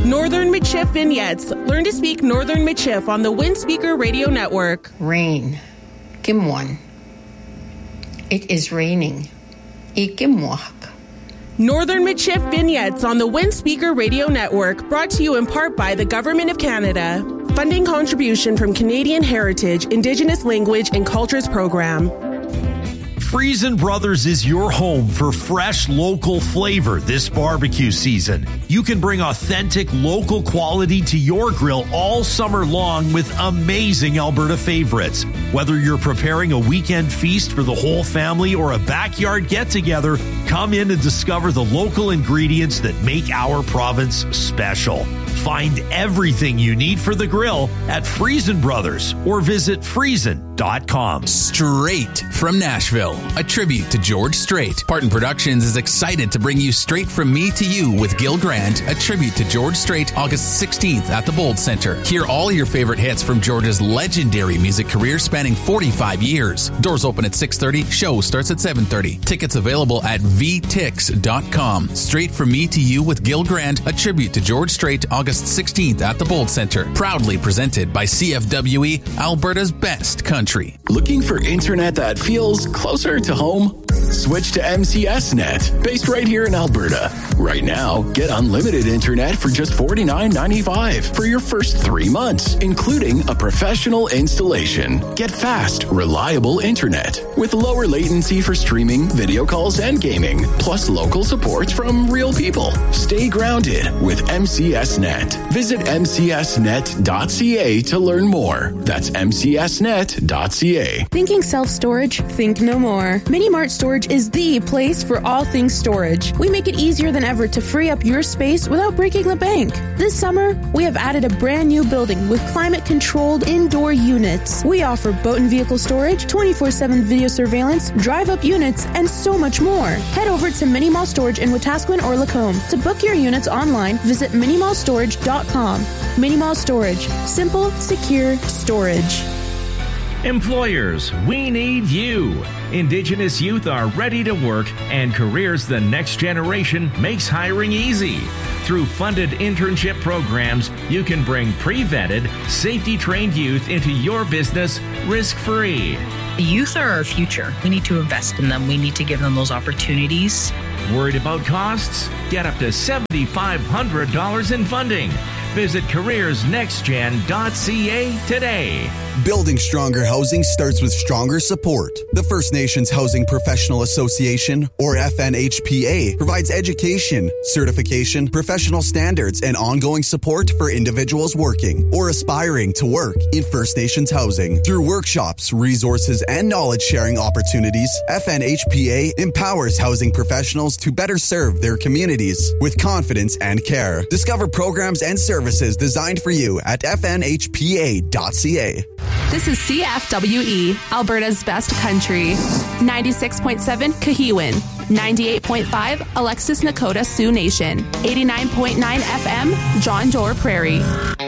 Northern Michif Vignettes. Learn to speak Northern Michif on the Windspeaker Radio Network. Rain. Kimwan. It is raining. Ikimwak. Northern Michif Vignettes on the Windspeaker Radio Network, brought to you in part by the Government of Canada. Funding contribution from Canadian Heritage, Indigenous Language and Cultures Program. Friesen Brothers is your home for fresh local flavor this barbecue season. You can bring authentic local quality to your grill all summer long with amazing Alberta favorites. Whether you're preparing a weekend feast for the whole family or a backyard get-together, come in and discover the local ingredients that make our province special. Find everything you need for the grill at Friesen Brothers or visit friesen.com. Straight from Nashville, a tribute to George Strait. Parton Productions is excited to bring you Straight From Me to You with Gil Grant, a tribute to George Strait, August 16th at the Bold Center. Hear all your favorite hits from George's legendary music career spanning 45 years. Doors open at 6:30. Show starts at 7:30. Tickets available at vtix.com. Straight From Me to You with Gil Grant, a tribute to George Strait, August 16th at the Bold Center. Proudly presented by CFWE, Alberta's best country. Looking for internet that feels closer to home? Switch to MCS Net, based right here in Alberta. Right now, get unlimited internet for just $49.95 for your first 3 months, including a professional installation. Get fast, reliable internet with lower latency for streaming, video calls, and gaming, plus local support from real people. Stay grounded with MCS Net. Visit mcsnet.ca to learn more. That's mcsnet.ca. Thinking self-storage? Think no more. Mini Mart Storage is the place for all things storage. We make it easier than ever to free up your space without breaking the bank. This summer, we have added a brand new building with climate-controlled indoor units. We offer boat and vehicle storage, 24/7 video surveillance, drive-up units, and so much more. Head over to Mini Mall Storage in Wetaskiwin or Lacombe. To book your units online, visit minimallstorage.com. Mini Mall Storage. Simple, secure storage. Employers, we need you. Indigenous youth are ready to work, and Careers the Next Generation makes hiring easy. Through funded internship programs, you can bring pre-vetted, safety-trained youth into your business risk-free. The youth are our future. We need to invest in them. We need to give them those opportunities. Worried about costs? Get up to $7,500 in funding. Visit careersnextgen.ca today. Building stronger housing starts with stronger support. The First Nations Housing Professional Association, or FNHPA, provides education, certification, professional standards, and ongoing support for individuals working or aspiring to work in First Nations housing. Through workshops, resources, and knowledge-sharing opportunities, FNHPA empowers housing professionals to better serve their communities with confidence and care. Discover programs and services designed for you at fnhpa.ca. This is CFWE, Alberta's best country. 96.7 Kahiwin, 98.5 Alexis Nakota Sioux Nation, 89.9 FM John Doerr Prairie.